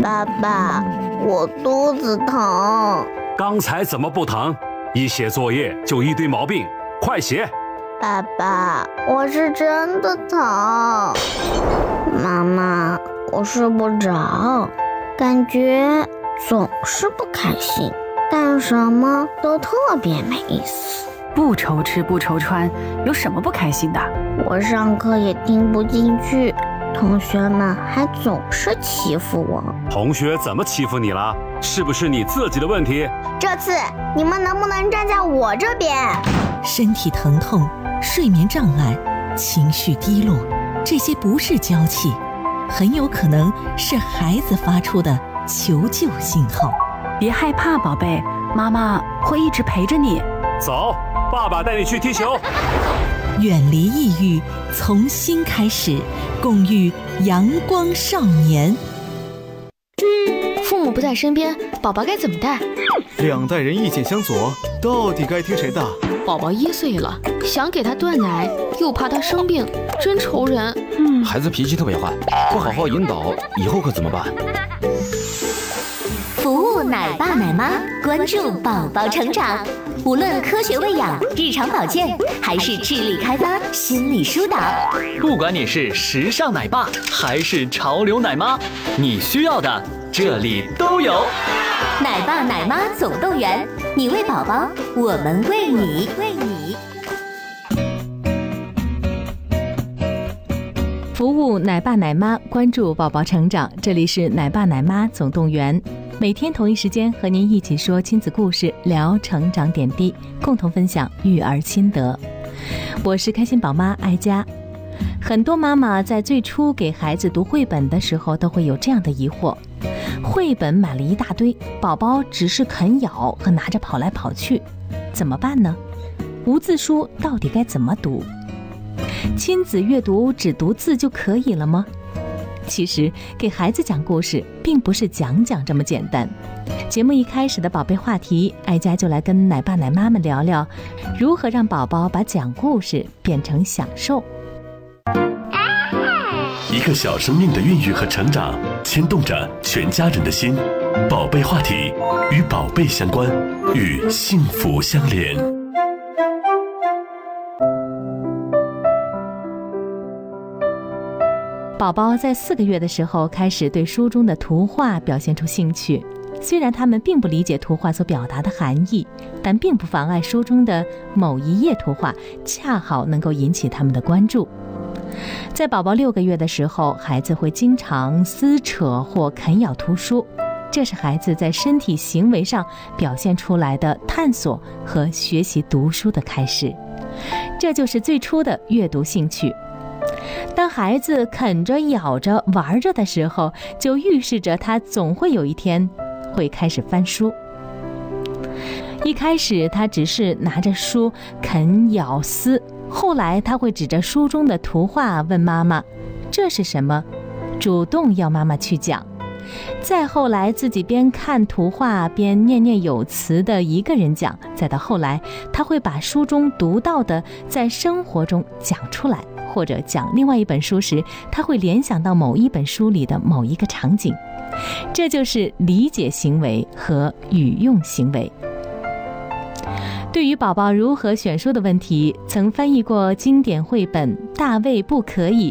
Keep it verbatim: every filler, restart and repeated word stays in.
爸爸，我肚子疼。 刚才怎么不疼？一写作业就一堆毛病，快写。 爸爸，我是真的疼。妈妈，我睡不着，感觉总是不开心，干什么都特别没意思。 不愁吃不愁穿，有什么不开心的？ 我上课也听不进去，同学们还总是欺负我。 同学怎么欺负你了？是不是你自己的问题？ 这次你们能不能站在我这边？ 身体疼痛、睡眠障碍、情绪低落，这些不是娇气，很有可能是孩子发出的求救信号。 别害怕，宝贝，妈妈会一直陪着你。 走，爸爸带你去踢球。 远离抑郁，从心开始，共育阳光少年。 父母不在身边，宝宝该怎么带？ 两代人意见相左，到底该听谁的？ 宝宝一岁了，想给他断奶，又怕他生病，真愁人。 嗯，孩子脾气特别坏，不好好引导，以后可怎么办？ 服务奶爸奶妈，关注宝宝成长。无论科学喂养、日常保健，还是智力开发、心理疏导， 不管你是时尚奶爸还是潮流奶妈，你需要的这里都有。 奶爸奶妈总动员，你喂宝宝，我们喂你。喂你。 服务奶爸奶妈，关注宝宝成长。这里是奶爸奶妈总动员。每天同一时间和您一起说亲子故事，聊成长点滴，共同分享育儿心得。我是开心宝妈艾佳。很多妈妈在最初给孩子读绘本的时候都会有这样的疑惑，绘本买了一大堆，宝宝只是啃咬和拿着跑来跑去，怎么办呢？无字书到底该怎么读？亲子阅读只读字就可以了吗？其实给孩子讲故事并不是讲讲这么简单。节目一开始的宝贝话题，艾佳就来跟奶爸奶妈们聊聊如何让宝宝把讲故事变成享受。 一个小生命的孕育和成长牵动着全家人的心，宝贝话题与宝贝相关，与幸福相连。 宝宝在四个月的时候开始对书中的图画表现出兴趣，虽然他们并不理解图画所表达的含义，但并不妨碍书中的某一页图画恰好能够引起他们的关注。在宝宝六个月的时候，孩子会经常撕扯或啃咬图书，这是孩子在身体行为上表现出来的探索和学习读书的开始，这就是最初的阅读兴趣。当孩子啃着咬着玩着的时候，就预示着他总会有一天会开始翻书。一开始他只是拿着书啃咬撕，后来他会指着书中的图画问妈妈这是什么，主动要妈妈去讲。再后来自己边看图画边念念有词的一个人讲，再到后来他会把书中读到的在生活中讲出来，或者讲另外一本书时，他会联想到某一本书里的某一个场景。这就是理解行为和语用行为。对于宝宝如何选书的问题，曾翻译过经典绘本《大卫不可以》